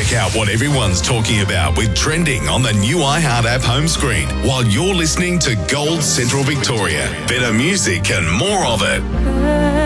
Check out what everyone's talking about with trending on the new iHeart app home screen while you're listening to Gold Central Victoria. Better music and more of it.